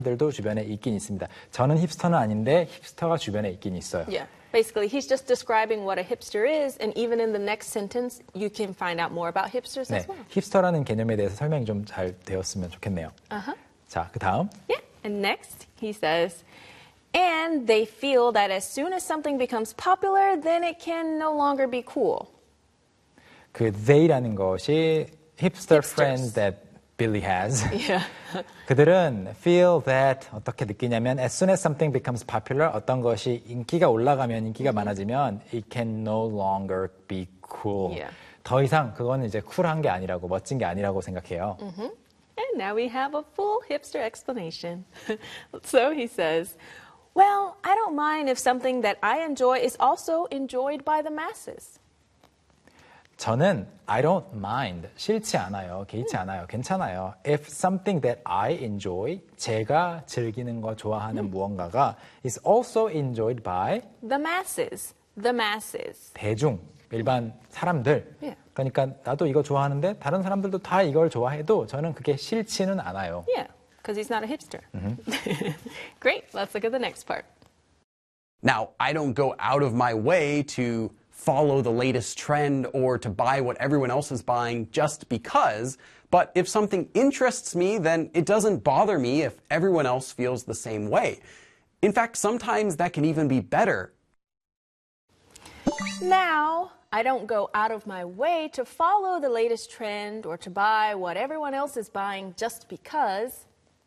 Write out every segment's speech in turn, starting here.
들도 주변에 있긴 있습니다. 저는 힙스터는 아닌데 힙스터가 주변에 있긴 있어요. Yeah. Basically, he's just describing what a hipster is, and even in the next sentence, you can find out more about hipsters as 네, well. 힙스터라는 개념에 대해서 설명이 좀 잘 되었으면 좋겠네요. 자, 그 다음. Yeah. And next, he says, and they feel that as soon as something becomes popular, then it can no longer be cool. 그 they라는 것이 hipster Hipsters. friends that Billy has. Yeah. 그들은 feel that 어떻게 느끼냐면 as soon as something becomes popular 어떤 것이 인기가 올라가면 인기가 많아지면 it can no longer be cool. Yeah. 더 이상 그거는 이제 쿨한 게 아니라고 멋진 게 아니라고 생각해요. And now we have a full hipster explanation. So he says, well, I don't mind if something that I enjoy is also enjoyed by the masses. 저는 I don't mind, 싫지 않아요, 개의치 않아요, 괜찮아요. If something that I enjoy, 제가 즐기는 거 좋아하는 무언가가 is also enjoyed by The masses. The masses. 대중, 일반 사람들. Yeah. 그러니까 나도 이거 좋아하는데 다른 사람들도 다 이걸 좋아해도 저는 그게 싫지는 않아요. Yeah, because he's not a hipster. Great. Let's look at the next part. Now, I don't go out of my way to follow the latest trend or to buy what everyone else is buying just because, but if something interests me, then it doesn't bother me if everyone else feels the same way. In fact, sometimes that can even be better. Now, I don't go out of my way to follow the latest trend or to buy what everyone else is buying just because.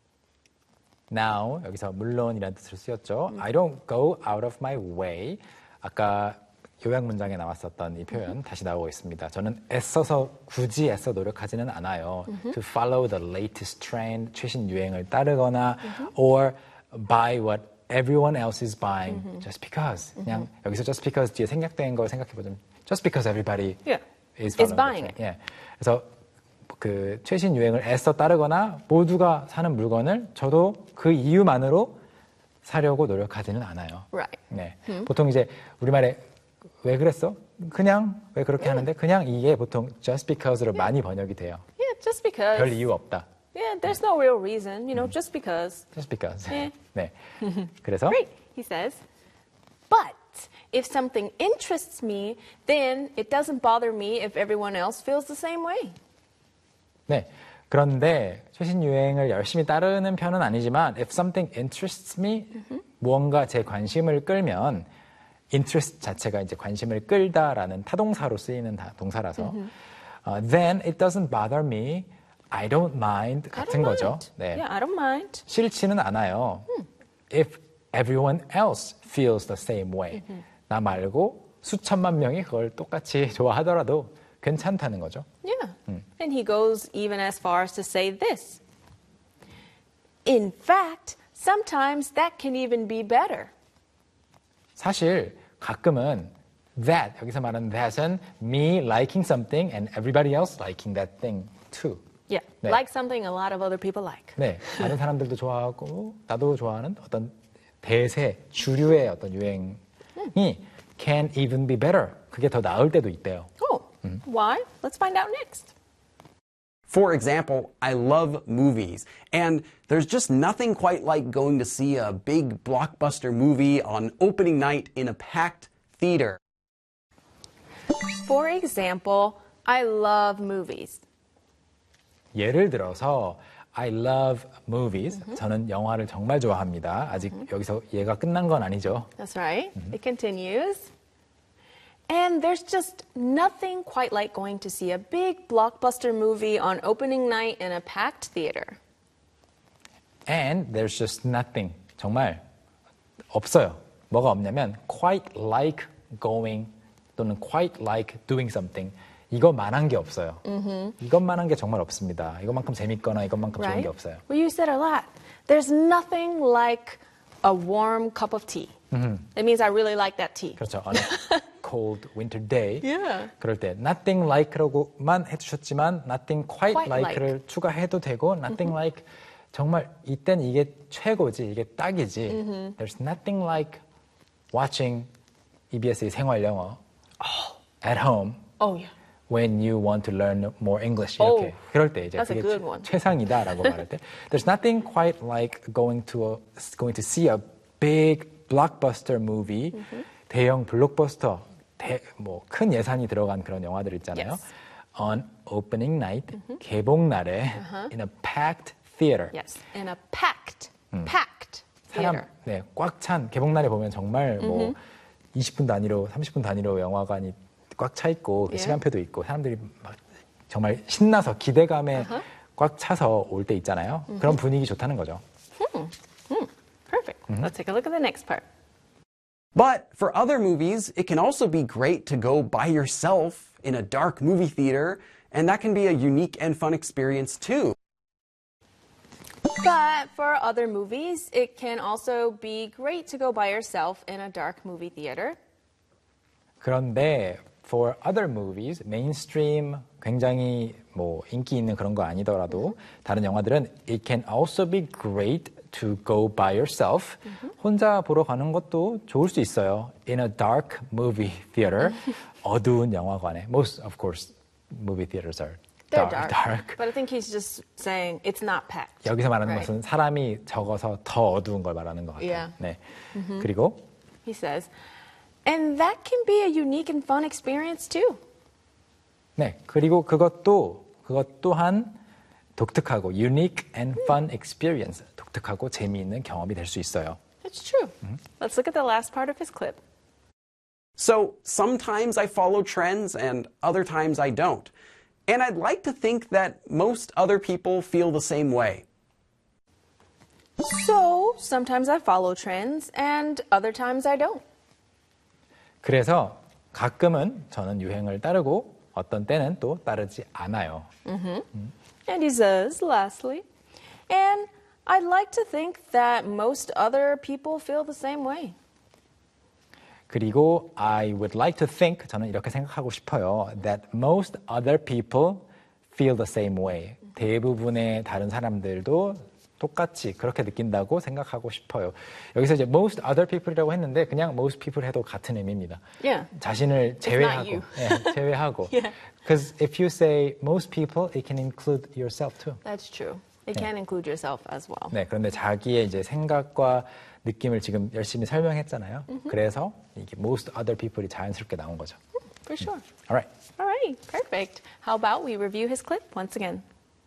Now, 여기서 물론이라는 뜻으로 쓰였죠. I don't go out of my way. 아까 요약 문장에 나왔었던 이 표현 다시 나오고 있습니다. 저는 애써서 굳이 애써 노력하지는 않아요. To follow the latest trend, 최신 유행을 따르거나 or buy what everyone else is buying just because. 그냥 여기서 just because 뒤에 생략된 걸 생각해보자면 just because everybody Yeah. is Is following buying the trend. 예. 그래서 그 최신 유행을 애써 따르거나 모두가 사는 물건을 저도 그 이유만으로 사려고 노력하지는 않아요. Right. 네. 보통 이제 우리말에 왜 그랬어? 그냥 왜 그렇게 하는데 그냥 이게 보통 just because로 많이 번역이 돼요. Yeah, just because. 별 이유 없다. Yeah, there's no real reason, just because. Just because. 예. 네. 그래서 Great, he says. But if something interests me, then it doesn't bother me if everyone else feels the same way. 네. 그런데 최신 유행을 열심히 따르는 편은 아니지만 if something interests me 무언가 제 관심을 끌면 interest 자체가 이제 관심을 끌다라는 타동사로 쓰이는 동사라서 then it doesn't bother me. I don't mind 같은 거죠. 네. Yeah, I don't mind. 싫지는 않아요. If everyone else feels the same way. 나 말고 수천만 명이 그걸 똑같이 좋아하더라도 괜찮다는 거죠. Yeah. And he goes even as far as to say this. In fact, sometimes that can even be better. 사실 가끔은 that, 여기서 말하는 that은 me liking something and everybody else liking that thing too. Yeah, 네. like something a lot of other people like. 네, 다른 사람들도 좋아하고 나도 좋아하는 어떤 대세, 주류의 어떤 유행이 can even be better. 그게 더 나을 때도 있대요. Oh, why? Let's find out next. For example, I love movies, and there's just nothing quite like going to see a big blockbuster movie on opening night in a packed theater. For example, I love movies. 예를 들어서 I love movies. 저는 영화를 정말 좋아합니다. 아직 여기서 얘가 끝난 건 아니죠. That's right. It continues. And there's just nothing quite like going to see a big blockbuster movie on opening night in a packed theater. And there's just nothing. 정말 없어요. 뭐가 없냐면 quite like going 또는 quite like doing something. 이것만한 게 없어요. 이것만한 게 정말 없습니다. 이것만큼 재밌거나 이것만큼 좋은 게 없어요. Well, you said a lot. There's nothing like a warm cup of tea. It means I really like that tea. 그렇죠. On a cold winter day. Yeah. 그럴 때 nothing like라고만 해주셨지만 nothing quite like를 추가해도 되고 nothing like 정말 이땐 이게 최고지, 이게 딱이지. There's nothing like watching EBS의 생활 영어 at home. Oh, yeah. when you want to learn more English. 이렇게. Oh, 그럴 때 이제 that's a 그게 good one. 최상이다라고 말할 때. There's nothing quite like going to see a big blockbuster movie, 대형 블록버스터, 뭐 큰 예산이 들어간 그런 영화들 있잖아요. Yes. On opening night, 개봉 날에 in a packed theater. Yes, in a packed 사람 theater. 네, 꽉 찬 개봉 날에 보면 정말 뭐 20분 단위로 30분 단위로 영화관이 꽉 차 있고 그 Yeah. 시간표도 있고 사람들이 막 정말 신나서 기대감에 꽉 차서 올 때 있잖아요. 그런 분위기 좋다는 거죠. Perfect. Let's take a look at the next part. But for other movies, it can also be great to go by yourself in a dark movie theater, and that can be a unique and fun experience too. But for other movies, it can also be great to go by yourself in a dark movie theater. 그런데 for other movies, 메인스트림 굉장히 뭐 인기 있는 그런 거 아니더라도 다른 영화들은 it can also be great to go by yourself. 혼자 보러 가는 것도 좋을 수 있어요. In a dark movie theater. 어두운 영화관에. Most, of course, movie theaters are They're dark. But I think he's just saying it's not packed. 여기서 말하는 Right. 것은 사람이 적어서 더 어두운 걸 말하는 것 같아요. Yeah. 네. 그리고 He says, and that can be a unique and fun experience too. 네, 그리고 그것 또한 독특하고 unique and fun experience, 독특하고 재미있는 경험이 될 수 있어요. It's true. Let's look at the last part of his clip. So sometimes I follow trends and other times I don't. And I'd like to think that most other people feel the same way. So sometimes I follow trends and other times I don't. 그래서 가끔은 저는 유행을 따르고 어떤 때는 또 따르지 않아요. And he says, lastly, and I'd like to think that most other people feel the same way. 그리고 I would like to think, 저는 이렇게 생각하고 싶어요. That most other people feel the same way. 대부분의 다른 사람들도 똑같이 그렇게 느낀다고 생각하고 싶어요. 여기서 이제 most other people이라고 했는데 그냥 most people 해도 같은 의미입니다. Yeah. 자신을 제외하고, you. 네, 제외하고. Yeah. Because if you say most people, it can include yourself too. That's true. It can include yourself as well. 네, 그런데 자기의 이제 생각과 느낌을 지금 열심히 설명했잖아요. 그래서 이게 most other people이 자연스럽게 나온 거죠. For sure. All right. All right, perfect. How about we review his clip once again?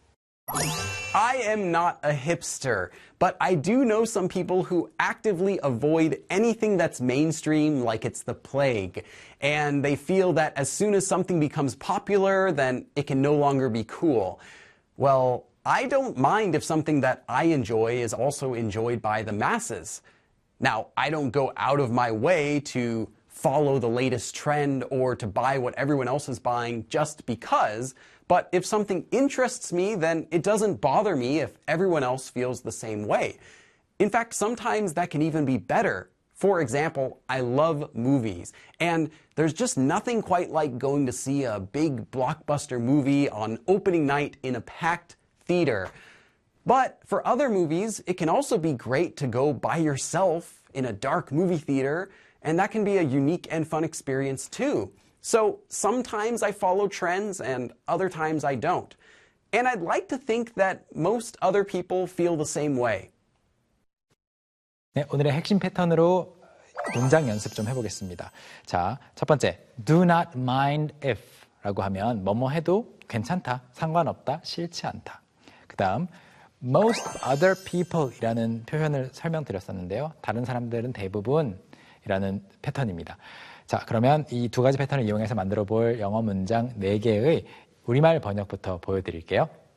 I am not a hipster, but I do know some people who actively avoid anything that's mainstream like it's the plague. And they feel that as soon as something becomes popular, then it can no longer be cool. Well, I don't mind if something that I enjoy is also enjoyed by the masses. Now, I don't go out of my way to follow the latest trend or to buy what everyone else is buying just because, but if something interests me, then it doesn't bother me if everyone else feels the same way. In fact, sometimes that can even be better. For example, I love movies, and there's just nothing quite like going to see a big blockbuster movie on opening night in a packed theater. But for other movies, it can also be great to go by yourself in a dark movie theater, and that can be a unique and fun experience too. So sometimes I follow trends and other times I don't. And I'd like to think that most other people feel the same way. 네, 오늘의 핵심 패턴으로 문장 연습 좀 해보겠습니다. 자, 첫 번째, do not mind if 라고 하면 뭐뭐 해도 괜찮다, 상관없다, 싫지 않다. 그 다음, most other people 이라는 표현을 설명드렸었는데요. 다른 사람들은 대부분 이라는 패턴입니다. 자, 그러면 이 두 가지 패턴을 이용해서 만들어 볼 영어 문장 4개의 우리말 번역부터 보여드릴게요.